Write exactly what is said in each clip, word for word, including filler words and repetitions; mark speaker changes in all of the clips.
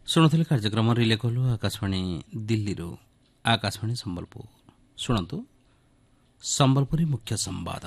Speaker 1: ଶୁଣୁଥିଲେ କାର୍ଯ୍ୟକ୍ରମ ରିଲେ କଲୁ ଆକାଶବାଣୀ ଦିଲ୍ଲୀରୁ ଆକାଶବାଣୀ ସମ୍ବଲପୁର। ଶୁଣନ୍ତୁ ସମ୍ବଲପୁରୀ ମୁଖ୍ୟ ସମ୍ବାଦ।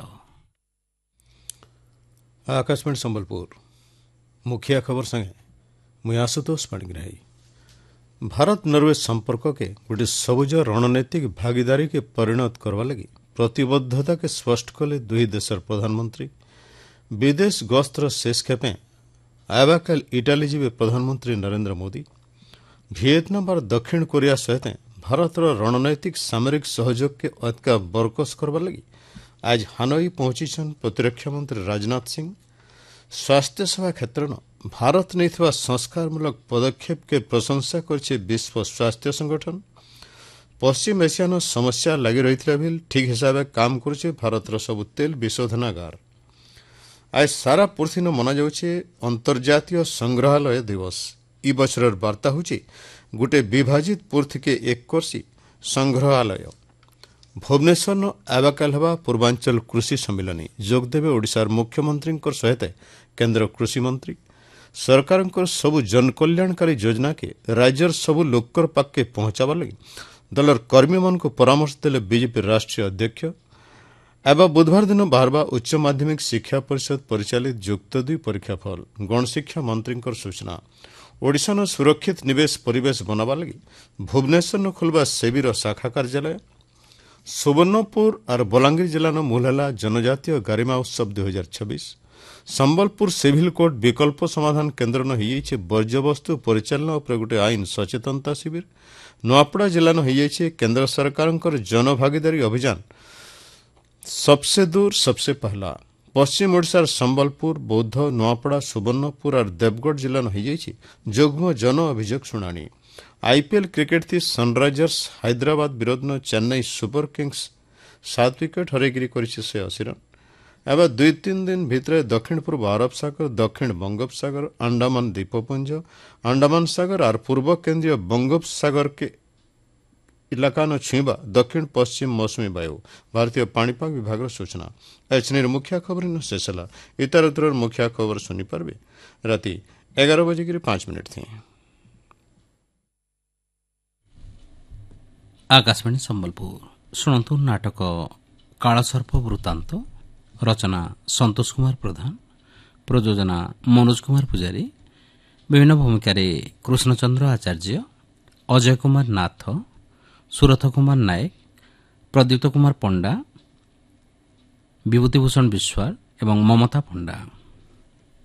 Speaker 2: आकाशवाणी संबलपुर मुखिया खबर संगे मुई आशुतोष पाणिग्राही। भारत नॉर्वे संपर्क के गोटे सबुज रणनीतिक भागीदारी के परिणत करवा लगी प्रतिबद्धता के स्पष्ट कले दुई देशर प्रधानमंत्री। विदेश गस्तर शेष खेपे आवाकाल इटाली जीवे प्रधानमंत्री नरेंद्र मोदी। वियतनाम और दक्षिण कोरिया सहित भारतर रणनैतिक सामरिक सहयोग के अधिका बरकस करवा लगी आज हानोई पहुंची प्रतिरक्षा मंत्री राजनाथ सिंह। स्वास्थ्य सेवा क्षेत्र भारत नहीं संस्कारमूलक पदक्षेप के प्रशंसा कर विश्व स्वास्थ्य संगठन। पश्चिम एशियान समस्या लगी रही भी ठीक हिसाब से काम कर भारतर सबु तेल विशोधनागार। आज सारा पृथ्वी मना जाउछे अंतर्जातीय संग्रहालय दिवस। इ बछर वार्ता होची गोटे विभाजित पृथ्वी के एक करसी संग्रहालय। भुवनेश्वर आवाकाल हवा पूर्वांचल कृषि सम्मिलनी जोगदेवे ओडिशार मुख्यमंत्री सहित केन्द्र कृषि मंत्री। सरकार सबु जनकल्याणकारी योजना के राज्यर सबु लोकर पाके पहुंचावा लगी दलर कर्मी मान परामर्श देले बीजेपी राष्ट्रीय अध्यक्ष। एवं बुधवार दिन बाहरवा उच्च माध्यमिक शिक्षा परिषद परिचालित युक्त दुई परीक्षा फल गणशिक्षा मंत्री सूचना। ओडिशा सुरक्षित निवेश परिवेश बनावा लगी भुवनेश्वर खोलवा सेबीर शाखा कार्यालय। सुवर्णपुर और बलांगीर जिला मूलहेला जनजातीय गारिमा उत्सव दुई हजार छब्बीस। संबलपुर सिविल कोर्ट विकल्प समाधान केन्द्र हो वर्ज्यवस्तु परिचालना उपर गोटे आईन सचेतनता शिविर। नुआपड़ा जिला हो केन्द्र सरकार जनभागीदारी अभियान सबसे दूर सबसे पहला। पश्चिम ओडिशार संबलपुर बौद्ध नुआपड़ा सुवर्णपुर और देवगढ़ जिला हो जोग्म जन अभियोग शुणाणी। आईपीएल क्रिकेट थी सनराइजर्स हैदराबाद विरोध न चेन्नई सुपर किंग्स सात विकेट हरैगिरी करिछि से अस्सी रन। एवं दुई तीन दिन भितर दक्षिण पूर्व अरब सागर दक्षिण बंगोपसागर अंडमान द्वीपपुंज अंडमान सागर और पूर्व केन्द्रीय बंगोपसागर के इलाका न छुईबा दक्षिण पश्चिम मौसुमी वायु भारतीय पाणीपाग विभाग सूचना। एचनी मुख्य खबर इन शेष है। इतर उतर मुख्य खबर शुनिपारे राति एगार बजे पांच मिनिट थी।
Speaker 1: आकाशवाणी संबलपुर शुणु नाटक कालसर्प वृत्तांत। रचना संतोष कुमार प्रधान। प्रयोजना मनोज कुमार पुजारी। विभिन्न भूमिका कृष्णचंद्र आचार्य, अजय कुमार नाथ, सुरथ कुमार नायक, प्रदीप्त कुमार पंडा, विभूतिभूषण विश्वाल एवं ममता पंडा।